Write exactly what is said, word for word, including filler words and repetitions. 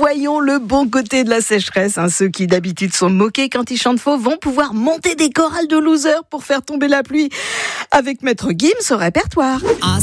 voyons le bon côté de la sécheresse. Hein. Ceux qui d'habitude sont moqués quand ils chantent faux vont pouvoir monter des chorales de losers pour faire tomber la pluie. Avec Maître Gims au répertoire. Ah,